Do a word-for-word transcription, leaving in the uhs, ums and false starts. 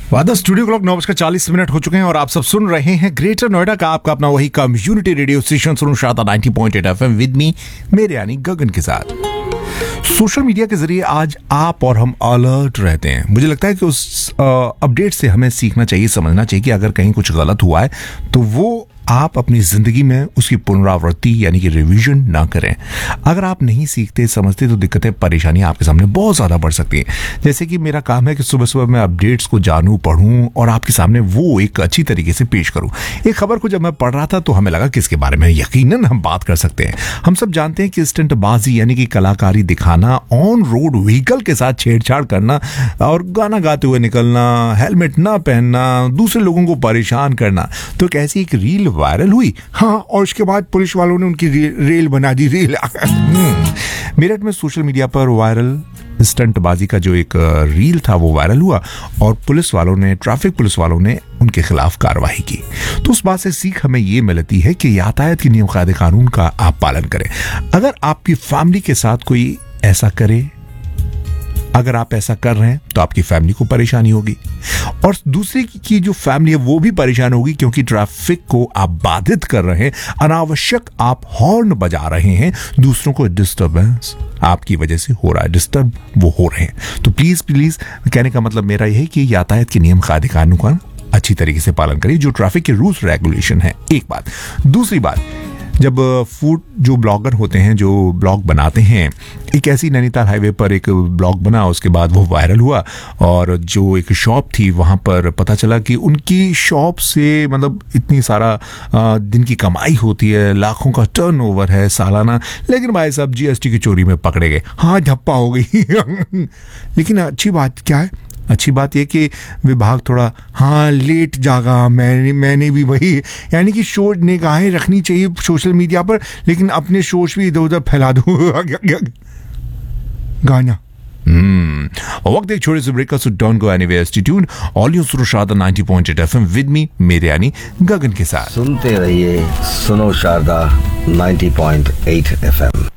वादा studio clock नौ बजकर चालीस मिनट हो चुके हैं और आप सब सुन रहे हैं ग्रेटर नोएडा का आपका अपना वही community radio station soon Shada ninety point eight FM with me मेरे यानी गगन के साथ। सोशल मीडिया के जरिए आज आप और हम अलर्ट रहते हैं। मुझे लगता है कि उस अपडेट से हमें सीखना चाहिए, समझना चाहिए कि अगर कहीं कुछ गलत हुआ है तो वो आप अपनी जिंदगी में उसकी पुनरावृत्ति यानी कि रिवीजन ना करें। अगर आप नहीं सीखते समझते तो दिक्कतें परेशानियां आपके सामने बहुत ज़्यादा बढ़ सकती हैं। जैसे कि मेरा काम है कि सुबह सुबह मैं अपडेट्स को जानूं, पढ़ूं और आपके सामने वो एक अच्छी तरीके से पेश करूं। एक खबर को जब मैं पढ़ रहा था तो हमें लगा कि इसके बारे में यकीनन हम बात कर सकते हैं। हम सब जानते हैं कि स्टंटबाजी यानी कि कलाकारी दिखाना, ऑन रोड व्हीकल के साथ छेड़छाड़ करना और गाना गाते हुए निकलना, हेलमेट ना पहनना, दूसरे लोगों को परेशान करना, तो कैसी एक रील वायरल हुई। हाँ, और उसके बाद पुलिस वालों ने उनकी रे, रेल बना दी रेल। मेरठ में सोशल मीडिया पर वायरल स्टंटबाजी का जो एक रील था वो वायरल हुआ और पुलिस वालों ने ट्रैफिक पुलिस वालों ने उनके खिलाफ कार्रवाई की। तो उस बात से सीख हमें ये मिलती है कि यातायात के नियम कायदे कानून का आप पालन करें। अगर आपकी फैमिली के साथ कोई ऐसा करे, अगर आप ऐसा कर रहे हैं तो आपकी फैमिली को परेशानी होगी और दूसरी की जो फैमिली है वो भी परेशान होगी, क्योंकि ट्रैफिक को आप बाधित कर रहे हैं, अनावश्यक आप हॉर्न बजा रहे हैं, दूसरों को डिस्टर्बेंस आपकी वजह से हो रहा है, डिस्टर्ब वो हो रहे हैं। तो प्लीज प्लीज कहने का मतलब मेरा यह है कि यातायात के नियम कायदे कानून का अच्छी तरीके से पालन करिए, जो ट्रैफिक के रूल्स रेगुलेशन है। एक बात। दूसरी बात, जब फूड जो ब्लॉगर होते हैं जो ब्लॉग बनाते हैं, एक ऐसी नैनीताल हाईवे पर एक ब्लॉग बना, उसके बाद वो वायरल हुआ और जो एक शॉप थी वहाँ पर पता चला कि उनकी शॉप से मतलब इतनी सारा दिन की कमाई होती है, लाखों का टर्नओवर है सालाना, लेकिन भाई साहब जीएसटी की चोरी में पकड़े गए। हाँ, धप्पा हो गई। लेकिन अच्छी बात क्या है? अच्छी बात यह कि विभाग थोड़ा हाँ लेट जागा। मैंने मैंने भी वही, यानी कि शोज निगाहें रखनी चाहिए सोशल मीडिया पर, लेकिन अपने शोज भी इधर उधर फैला दो। गाना हम्म वक्त एक छोटे से ब्रेक का, so don't go anywhere, stay tuned. All you सुनो Sharda ninety point eight FM with me मेरे यानी गगन के साथ। सुनते रहिए सुनो Sharda ninety point eight FM.